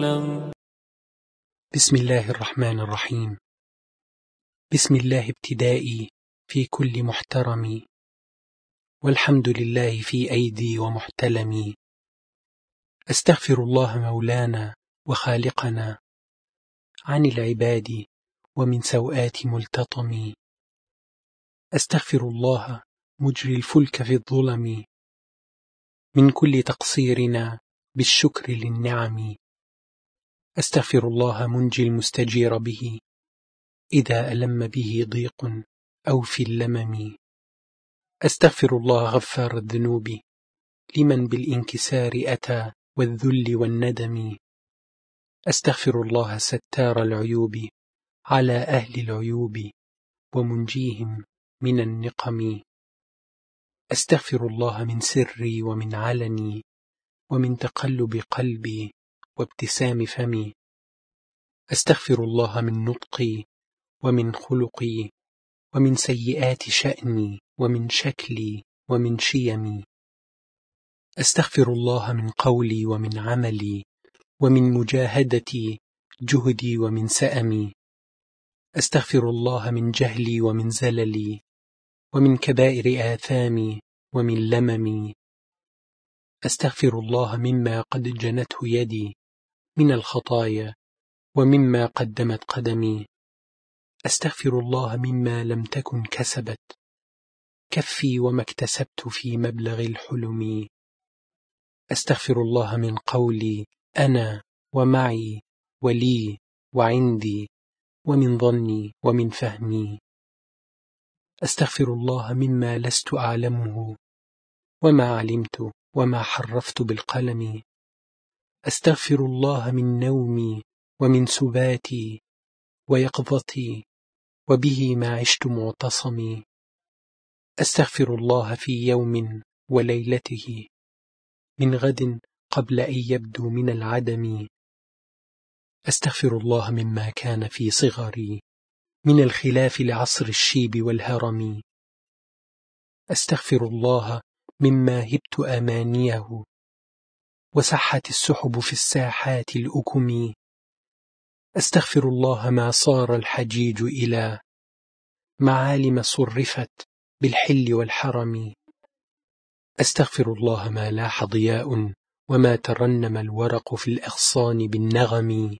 وسلم. بسم الله الرحمن الرحيم. بسم الله ابتدائي في كل محترم، والحمد لله في أيدي ومحتلمي. أستغفر الله مولانا وخالقنا عن العباد ومن سوءات ملتطم. أستغفر الله مجري الفلك في الظلم من كل تقصيرنا بالشكر للنعم. أستغفر الله منجي المستجير به إذا ألم به ضيق أو في اللمم. أستغفر الله غفار الذنوب لمن بالانكسار أتى والذل والندم. أستغفر الله ستار العيوب على أهل العيوب ومنجيهم من النقم. أستغفر الله من سري ومن علني ومن تقلب قلبي وابتسام فمي. أستغفر الله من نطقي ومن خلقي ومن سيئات شأني ومن شكلي ومن شيمي. أستغفر الله من قولي ومن عملي ومن مجاهدتي جهدي ومن سأمي. أستغفر الله من جهلي ومن زللي ومن كبائر آثامي ومن لممي. أستغفر الله مما قد جنته يدي من الخطايا ومما قدمت قدمي. أستغفر الله مما لم تكن كسبت كفي وما اكتسبت في مبلغ الحلم. أستغفر الله من قولي أنا ومعي ولي وعندي ومن ظني ومن فهمي. أستغفر الله مما لست أعلمه وما علمت وما حرفت بالقلم. أستغفر الله من نومي ومن سباتي ويقظتي وبه ما عشت معتصمي. أستغفر الله في يوم وليلته من غد قبل أن يبدو من العدم. أستغفر الله مما كان في صغري من الخلاف لعصر الشيب والهرم. أستغفر الله مما هبت أمانيه وسحت السحب في الساحات الأكم. أستغفر الله ما صار الحجيج إلى معالم صرفت بالحل والحرم. أستغفر الله ما لاح ضياء وما ترنم الورق في الأغصان بالنغم.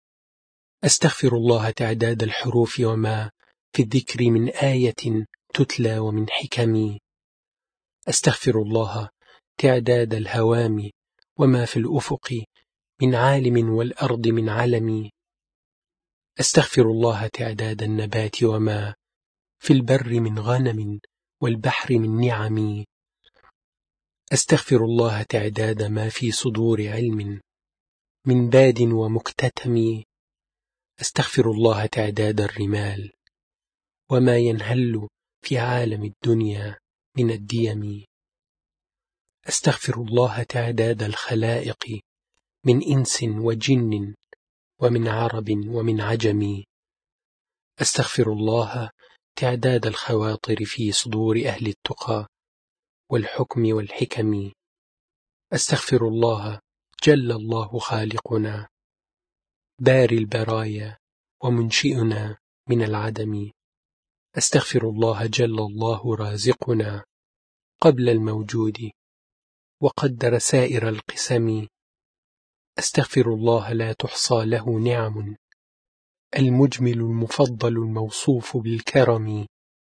أستغفر الله تعداد الحروف وما في الذكر من آية تتلى ومن حكم. أستغفر الله تعداد الهوام وما في الأفق من عالم والأرض من علم. أستغفر الله تعداد النبات وما في البر من غنم والبحر من نعم. أستغفر الله تعداد ما في صدور علم من باد ومكتتم. أستغفر الله تعداد الرمال وما ينهل في عالم الدنيا من الديم. أستغفر الله تعداد الخلائق من إنس وجن ومن عرب ومن عجم. أستغفر الله تعداد الخواطر في صدور أهل التقى والحكم والحكم. أستغفر الله جل الله خالقنا باري البرايا ومنشئنا من العدم. أستغفر الله جل الله رازقنا قبل الموجود وقدر سائر القسم. أستغفر الله لا تحصى له نعم المجمل المفضل الموصوف بالكرم.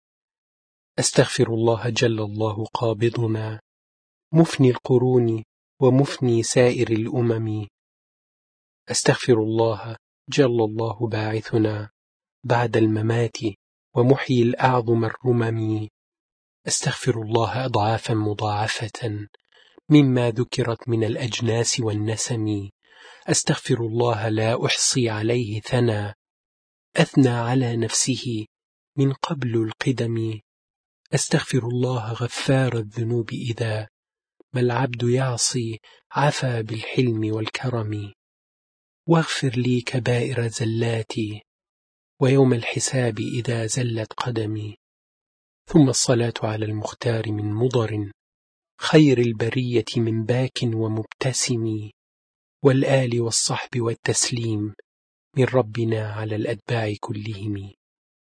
أستغفر الله جل الله قابضنا مفني القرون ومفني سائر الأمم. أستغفر الله جل الله باعثنا بعد الممات ومحيي الأعظم الرمم. أستغفر الله أضعافا مضاعفة مما ذكرت من الأجناس والنسم. أستغفر الله لا أحصي عليه ثنى أثنى على نفسه من قبل القدم. أستغفر الله غفار الذنوب إذا ما العبد يعصي عفا بالحلم والكرم. واغفر لي كبائر زلاتي ويوم الحساب إذا زلت قدمي. ثم الصلاة على المختار من مضر خير البرية من باك ومبتسم والآل والصحب والتسليم من ربنا على الأتباع كلهم.